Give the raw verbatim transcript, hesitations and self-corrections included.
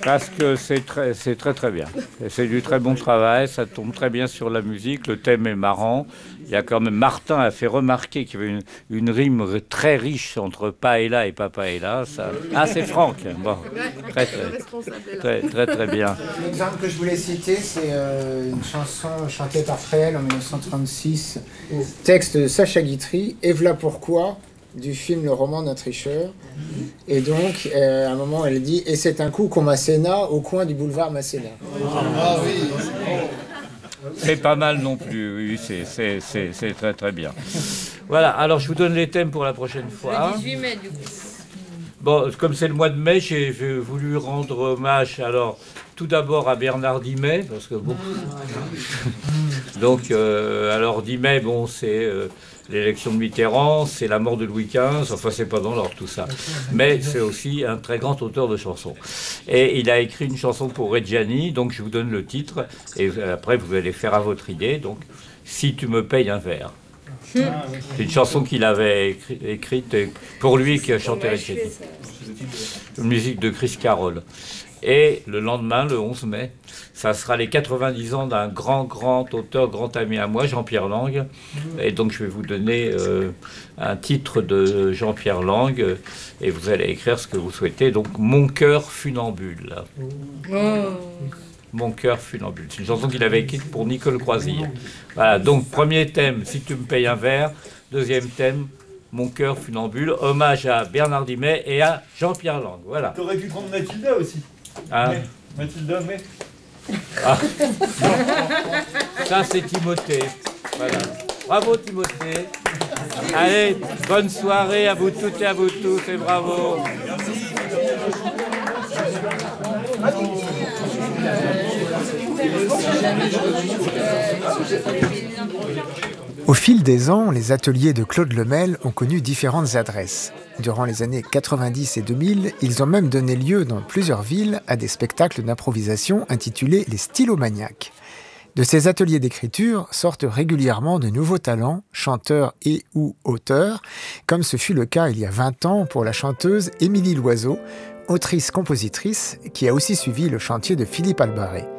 Parce que c'est très, c'est très très bien. Et c'est du très bon travail, ça tombe très bien sur la musique, le thème est marrant. Il y a quand même, Martin a fait remarquer qu'il y avait une, une rime très riche entre paella et papaella. Ça... Ah, c'est Franck. Bon, très très, très, très, très bien. L'exemple que je voulais citer, c'est euh, une chanson chantée par Fréhel en mille neuf cent trente-six, texte de Sacha Guitry, et voilà pourquoi, du film Le roman d'un tricheur. Et donc, euh, à un moment, elle dit « Et c'est un coup qu'on Masséna au coin du boulevard Masséna. » Ah oui. C'est pas mal non plus, oui, c'est, c'est, c'est, c'est très très bien. Voilà, alors je vous donne les thèmes pour la prochaine fois. Le dix-huit mai, du coup. Bon, comme c'est le mois de mai, j'ai voulu rendre hommage, alors, tout d'abord à Bernard Dimet, parce que bon... Donc, euh, alors Dimet, bon, c'est euh, l'élection de Mitterrand, c'est la mort de Louis quinze, enfin, c'est pas dans l'ordre tout ça. Mais c'est aussi un très grand auteur de chansons. Et il a écrit une chanson pour Reggiani, donc je vous donne le titre, et après, vous allez faire à votre idée, donc, Si tu me payes un verre. C'est une chanson qu'il avait écri- écrite pour lui qui a chanté Reggiani. Une musique de Chris Carroll. Et le lendemain, le onze mai, ça sera les quatre-vingt-dix ans d'un grand, grand auteur, grand ami à moi, Jean-Pierre Lang. Et donc je vais vous donner euh, un titre de Jean-Pierre Lang et vous allez écrire ce que vous souhaitez. Donc Mon cœur funambule. Oh. Mon cœur funambule. C'est une chanson qu'il avait écrite pour Nicole Croisille. Voilà, donc premier thème, Si tu me payes un verre. Deuxième thème, Mon cœur funambule. Hommage à Bernard Dimet et à Jean-Pierre Lang. Voilà. T'aurais pu prendre Mathilda aussi. Ah. Mais, Mathilda, mais... Ah. Ça, c'est Timothée. Voilà. Bravo, Timothée. Allez, bonne soirée à vous toutes et à vous tous, et bravo. Au fil des ans, les ateliers de Claude Lemel ont connu différentes adresses. Durant les années quatre-vingt-dix et deux mille, ils ont même donné lieu dans plusieurs villes à des spectacles d'improvisation intitulés les Stylomaniacs. De ces ateliers d'écriture sortent régulièrement de nouveaux talents, chanteurs et ou auteurs, comme ce fut le cas il y a vingt ans pour la chanteuse Émilie Loiseau, autrice-compositrice qui a aussi suivi le chantier de Philippe Albaré.